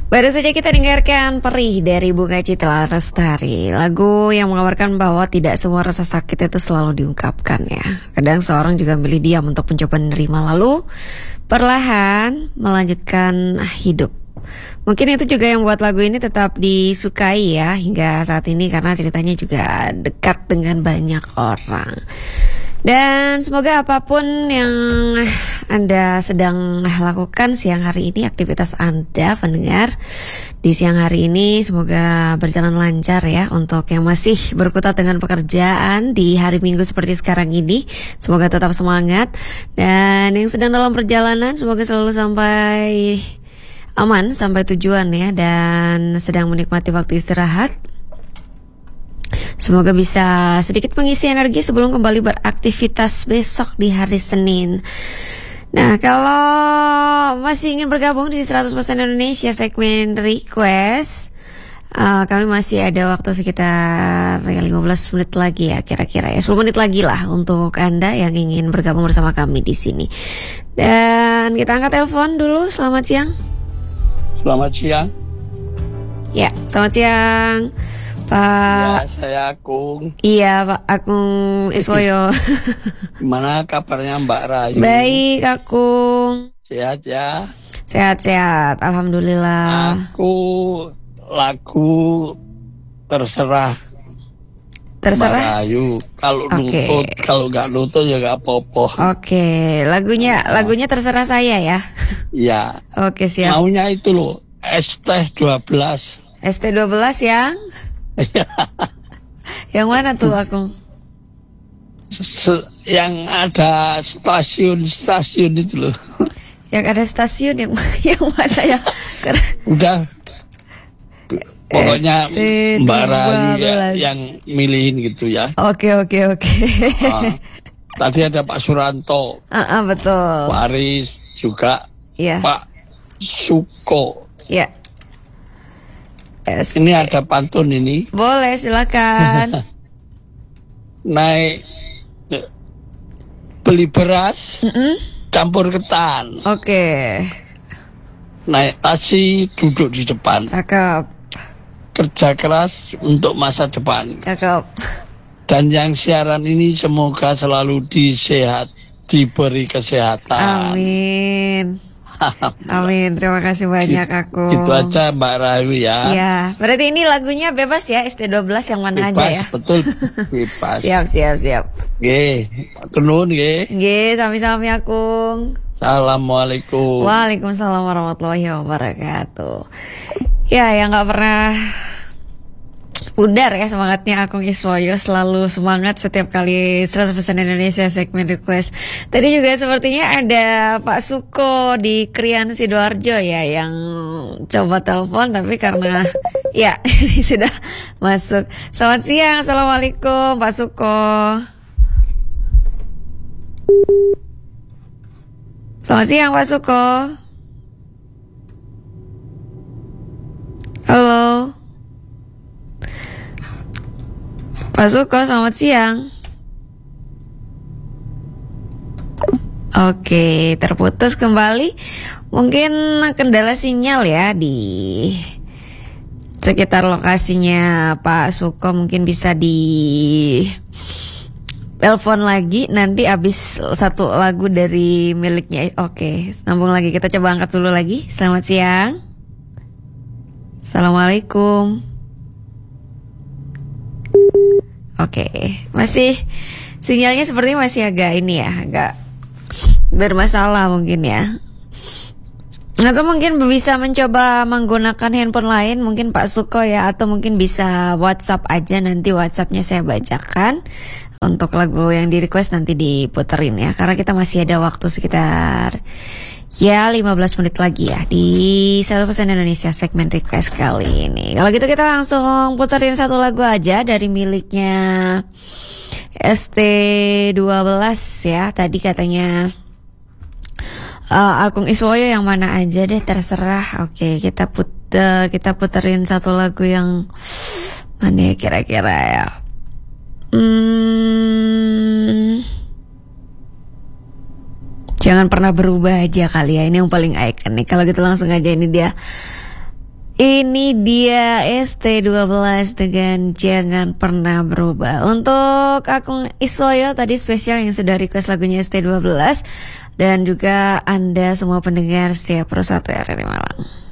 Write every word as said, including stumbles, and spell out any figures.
Baru saja kita dengarkan Perih dari Bunga Citra Lestari. Lagu yang mengabarkan bahwa tidak semua rasa sakit itu selalu diungkapkan ya. Kadang seorang juga memilih diam untuk mencoba menerima, lalu perlahan melanjutkan hidup. Mungkin itu juga yang membuat lagu ini tetap disukai ya hingga saat ini, karena ceritanya juga dekat dengan banyak orang. Dan semoga apapun yang Anda sedang lakukan siang hari ini, aktivitas Anda pendengar di siang hari ini semoga berjalan lancar ya. Untuk yang masih berkutat dengan pekerjaan di hari Minggu seperti sekarang ini, semoga tetap semangat. Dan yang sedang dalam perjalanan semoga selalu sampai aman sampai tujuan ya, dan sedang menikmati waktu istirahat, semoga bisa sedikit mengisi energi sebelum kembali beraktivitas besok di hari Senin. Nah, kalau masih ingin bergabung di seratus persen Indonesia segmen request, uh, kami masih ada waktu sekitar ya, lima belas menit lagi ya, kira-kira ya sepuluh menit lagi lah untuk Anda yang ingin bergabung bersama kami di sini. Dan kita angkat telepon dulu. Selamat siang. Selamat siang. Ya, selamat siang Pak. Ya, saya Akung. Iya, Pak Akung Iswoyo. Gimana kabarnya Mbak Rayu? Baik, Akung. Sehat ya? Sehat-sehat, alhamdulillah. Aku lagu terserah. Terserah. Mbak Rayu. Kalau okay. nutut, kalau nggak nutut ya nggak apa-apa. Oke, okay. lagunya nah. lagunya terserah saya ya. Iya. Oke, okay, siap. Maunya itu loh, S T dua belas. S T dua belas yang? Yang mana tuh, Akung? Se- yang ada stasiun-stasiun itu loh. Yang ada stasiun yang yang mana ya? Udah. Pokoknya Mbak Rayu ya, yang milihin gitu ya. Oke, oke, oke. Ah, tadi ada Pak Suranto. Ah, uh, uh, betul. Pak Aris juga. Iya. Pak Suko. Iya. Ini ada pantun ini. Boleh, silakan. Naik beli beras, Mm-mm. campur ketan. Oke. Okay. Naik taksi, duduk di depan. Cakep. Kerja keras untuk masa depan. Cakep. Dan yang siaran ini semoga selalu disehat, diberi kesehatan. Amin. Amin, terima kasih banyak aku. Gitu aja Mbak Rayu ya. Iya, berarti ini lagunya bebas ya, S T dua belas yang mana bebas, aja ya. Betul, bebas. Siap, siap, siap. Nggih, matur nuwun nggih. Nggih, sami-sami Akung. Assalamualaikum. Waalaikumsalam warahmatullahi wabarakatuh. Ya, yang nggak pernah pudar ya semangatnya Akung Iswoyo, selalu semangat setiap kali seratus persen Indonesia segmen request. Tadi juga sepertinya ada Pak Suko di Krian Sidoarjo ya yang coba telepon, tapi karena ya ini sudah masuk. Selamat siang, assalamualaikum Pak Suko. Selamat siang Pak Suko. Halo Pak Suko, selamat siang. Oke, terputus kembali. Mungkin kendala sinyal ya di sekitar lokasinya Pak Suko. Mungkin bisa di telepon lagi nanti abis satu lagu dari miliknya. Oke, sambung lagi. Kita coba angkat dulu lagi. Selamat siang. Assalamualaikum. Oke, masih sinyalnya seperti masih agak ini ya, agak bermasalah mungkin ya. Atau mungkin bisa mencoba menggunakan handphone lain, mungkin Pak Suko ya, atau mungkin bisa WhatsApp aja, nanti WhatsAppnya saya bacakan. Untuk lagu yang di request nanti diputerin ya, karena kita masih ada waktu sekitar ya lima belas menit lagi ya di seratus persen Indonesia segmen request kali ini. Kalau gitu kita langsung puterin satu lagu aja dari miliknya S T dua belas ya. Tadi katanya uh, Akung Iswoyo yang mana aja deh, terserah. Oke, kita put uh, kita puterin satu lagu yang mana ya kira-kira ya. Hmm, jangan pernah berubah aja kali ya, ini yang paling ikonik. Kalau gitu langsung aja, ini dia Ini dia S T dua belas dengan Jangan Pernah Berubah. Untuk akun Iswoyo tadi spesial yang sudah request lagunya S T dua belas. Dan juga Anda semua pendengar setiap persatu R R I Malang.